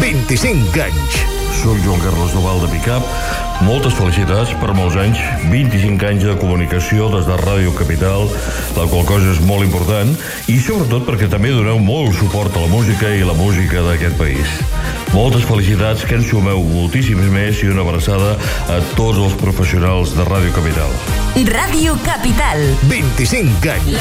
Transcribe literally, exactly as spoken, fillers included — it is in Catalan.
vint-i-cinc anys. Soc Joan Carles Duval de Picap. Moltes felicitats per molts anys, vint-i-cinc anys de comunicació des de Ràdio Capital, la qual cosa és molt important, i sobretot perquè també doneu molt suport a la música i la música d'aquest país. Moltes felicitats, que ens sumeu moltíssims més, i una abraçada a tots els professionals de Ràdio Capital. Ràdio Capital. vint-i-cinc anys.